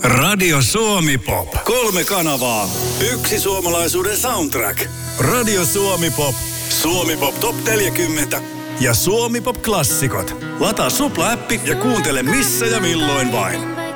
Radio Suomi Pop. 3 kanavaa. Yksi suomalaisuuden soundtrack. Radio Suomi Pop. Suomi Pop Top 40. Ja Suomi Pop Klassikot. Lataa Supla-appi ja kuuntele missä ja milloin vain.